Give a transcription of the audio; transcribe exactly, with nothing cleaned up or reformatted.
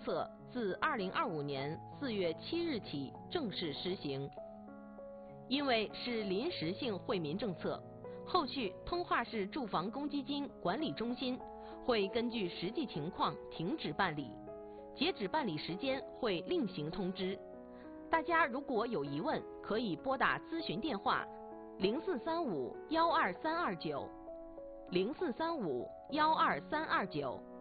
策自二零二五年四月七日起正式施行。因为是临时性惠民政策，后续通化市住房公积金管理中心会根据实际情况停止办理，截止办理时间会另行通知。大家如果有疑问，可以拨打咨询电话零四三五幺二三二九零四三五幺二三二九。